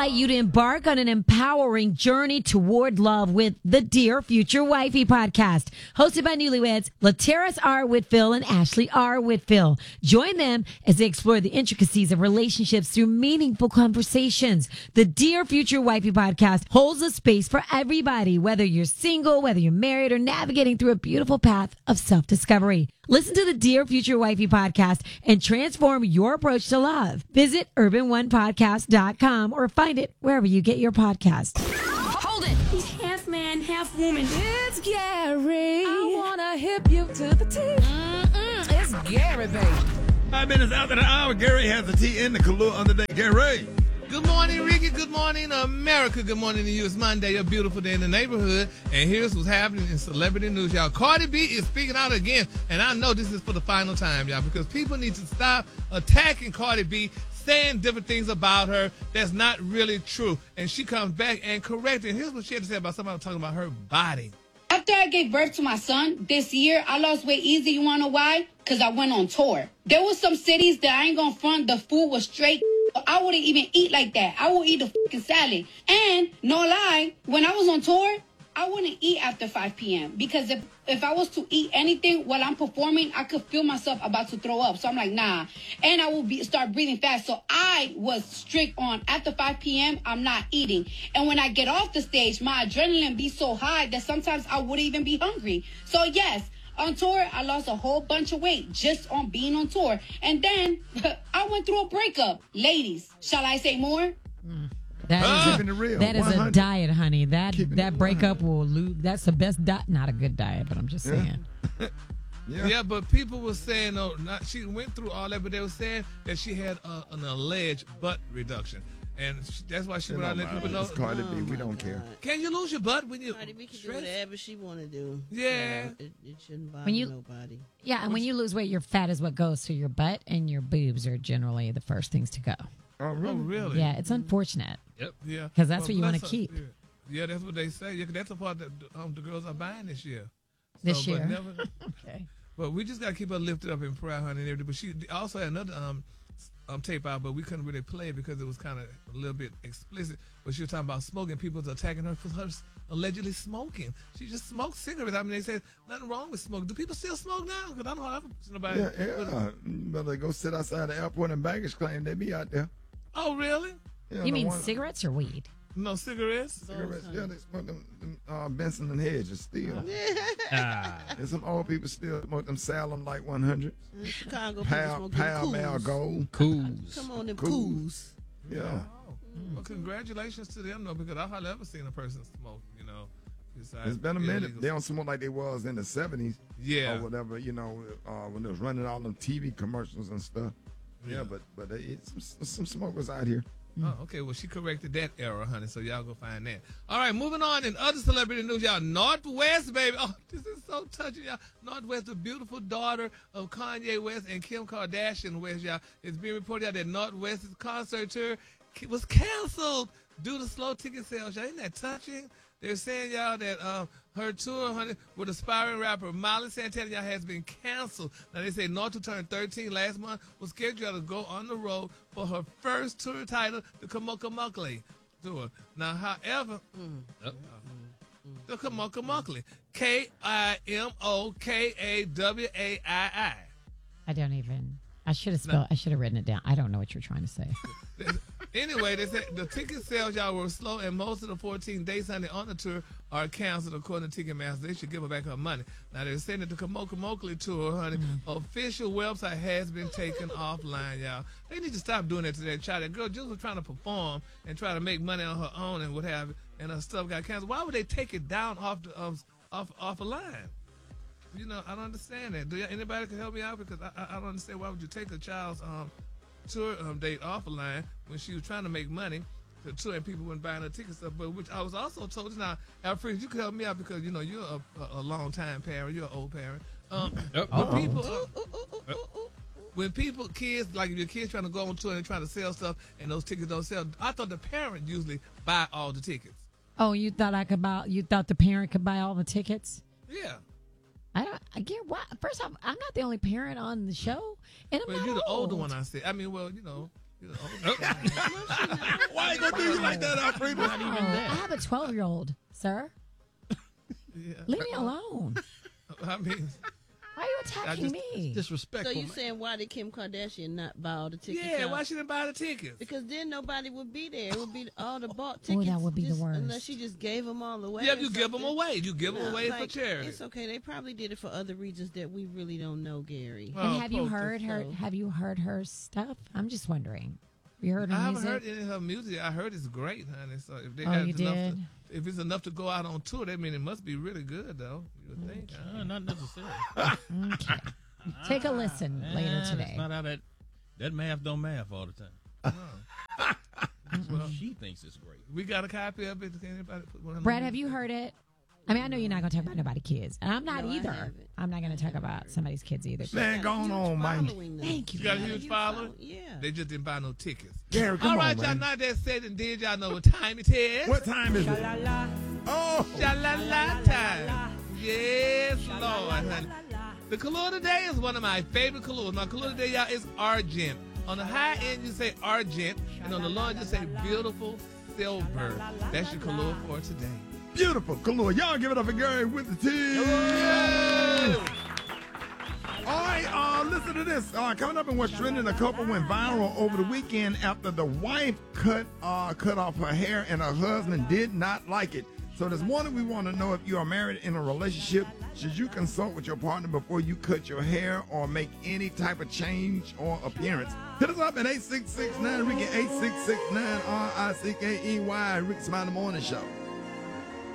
invite you to embark on an empowering journey toward love with the Dear Future Wifey podcast, hosted by newlyweds Lateris R. Whitfield and Ashley R. Whitfield. Join them as they explore the intricacies of relationships through meaningful conversations. The Dear Future Wifey podcast holds a space for everybody, whether you're single, whether you're married, or navigating through a beautiful path of self-discovery. Listen to the Dear Future Wifey podcast and transform your approach to love. Visit urbanonepodcast.com or find it wherever you get your podcasts. Hold it! He's half man, half woman. It's Gary. I wanna hip you to the T. It's Gary, baby. 5 minutes after the hour, Gary has the tea in the Kahlua on the day. Gary. Good morning, Ricky. Good morning, America. Good morning to you. It's Monday, a beautiful day in the neighborhood. And here's what's happening in celebrity news, y'all. Cardi B is speaking out again. And I know this is for the final time, y'all, because people need to stop attacking Cardi B, saying different things about her that's not really true. And she comes back and corrects it. And here's what she had to say about somebody talking about her body. After I gave birth to my son this year, I lost weight easy. You want to know why? Because I went on tour. There was some cities that I ain't going to front. The food was straight. I wouldn't even eat like that. I would eat a fucking salad. And no lie, when I was on tour, I wouldn't eat after 5 p.m. because if I was to eat anything while I'm performing, I could feel myself about to throw up. So I'm like, nah. And I will start breathing fast. So I was strict on after 5 p.m., I'm not eating. And when I get off the stage, my adrenaline be so high that sometimes I wouldn't even be hungry. So yes, on tour, I lost a whole bunch of weight just on being on tour. And then I went through a breakup. Ladies, shall I say more? Keeping it real. That is 100. a diet, honey. Keeping That it breakup will lose. That's the best diet. Not a good diet, but I'm just saying. Yeah, but people were saying, she went through all that, but they were saying that she had an alleged butt reduction. And that's why she went out and let people know. It's Cardi B. We don't care. Can you lose your butt when you Cardi B can do stress? whatever she want to do. Yeah. It shouldn't bother When you- nobody. Yeah, and when you lose weight, your fat is what goes. So your butt and your boobs are generally the first things to go. Oh, Oh, really? really? Yeah, it's unfortunate. Yep. Yeah. 'Cause that's what you wanna bless her keep. spirit. Yeah, that's what they say. Yeah, 'cause that's the part that the girls are buying this year. This year. But, never, Okay. but we just got to keep her lifted up in prayer, honey, and everything. But she also had another tape out, but we couldn't really play it because it was kind of a little bit explicit. But she was talking about smoking. People was attacking her for her allegedly smoking. She just smoked cigarettes. I mean, they said nothing wrong with smoking. Do people still smoke now? Because I don't know if nobody. Yeah. Better go sit outside the airport and baggage claim. They be out there. Oh, really? Yeah, You the mean one- cigarettes or weed? No cigarettes? Cigarettes. Yeah, they smoke them Benson and Hedges still. There's some old people still smoke them Salem Light 100. Chicago people smoke them Pall Mall cools. Gold. Cools. Come on, them Cools. cools. Yeah. Oh. Well, congratulations to them, though, because I hardly ever seen a person smoke, besides It's been a minute. illegals. They don't smoke like they was in the 70s. Yeah. Or whatever, when they was running all them TV commercials and stuff. Yeah, but it's some smokers out here. Oh, okay. Well, she corrected that error, honey, so y'all go find that. All right, moving on in other celebrity news, y'all. Northwest, baby. Oh, this is so touching, y'all. Northwest, the beautiful daughter of Kanye West and Kim Kardashian West, y'all. It's being reported out that Northwest's concert tour was canceled due to slow ticket sales, y'all. Isn't that touching? They're saying, y'all, that her tour, honey, with aspiring rapper Miley Santana, y'all, has been canceled. Now, they say North, who turned 13 last month, was scheduled to go on the road for her first tour title, the Kamoka tour. Now, however, the Kamoka Kimokawai. I should have spelled. I should have written it down. I don't know what you're trying to say. Anyway, they said the ticket sales, y'all, were slow, and most of the 14 days, honey, on the tour are canceled, according to Ticketmaster. They should give her back her money. Now, they're saying that the Kamoka tour, honey, official website has been taken offline, y'all. They need to stop doing that to that child. That girl just was trying to perform and try to make money on her own and what have you, and her stuff got canceled. Why would they take it down off a line? I don't understand that. Anybody can help me out? Because I don't understand why would you take a child's tour date off a line when she was trying to make money to tour and people weren't buying her tickets up. But which I was also told, now, Alfred, you can help me out because you're a long time parent, you're an old parent. When kids, like if your kids trying to go on tour and trying to sell stuff and those tickets don't sell, I thought the parent usually buy all the tickets. Oh, you thought the parent could buy all the tickets? Yeah. I get why. First off, I'm not the only parent on the show, and I'm Well, not you're the old. older one, I said. I mean, well, you're the older one. Why you gonna do You like that, Alfredo? Not even I that. have a 12-year-old, sir. Yeah. Leave me alone. I mean, Why are you attacking me? Disrespectful. So you man. saying why did Kim Kardashian not buy all the tickets? yeah, out? why she didn't buy the tickets? Because then nobody would be there. It would be all the bought Oh, tickets. that would be the just- worst. Unless she just gave them all away. Yeah, or you give them something. away. You give them No, away for like, charity. It's okay. They probably did it for other reasons that we really don't know, Gary. Well, And have you folks, heard her? so- Have you heard her stuff? I'm just wondering. You heard her I haven't music? heard any of her music. I heard it's great, honey. So if they Oh, got you enough did? if it's enough to go out on tour, that means it must be really good, though. You would think. Not necessarily. Okay. Take a listen later That's today. not how that math don't math all the time. Well, she thinks it's great. We got a copy of it. Can anybody put one on Brad, the- have you heard it? I mean, I know you're not going to talk about nobody's kids, and I'm not No, I either. haven't. I'm not going to talk about somebody's kids either. Man, go on, man. Thank you. You got a huge following? Yeah. They just didn't buy no tickets. Gary, come All right, on, y'all man. not that said and did. Y'all know what time it is. What time is it? Oh, Sha-la-la time. Yes, Lord, honey. The color today is one of my favorite colors. My color today, y'all, is argent. On the high end, you say argent, and on the low end, you say beautiful silver. That's your color for today. beautiful. Color. Y'all give it up for Gary with the T. All right, listen to this. Coming up in what's trending, a couple went viral over the weekend after the wife cut off her hair and her husband did not like it. So this morning we want to know if you are married in a relationship, should you consult with your partner before you cut your hair or make any type of change or appearance? Hit us up at 8669 Ricky 8669 RICKEY Ricky Smiley Morning Show.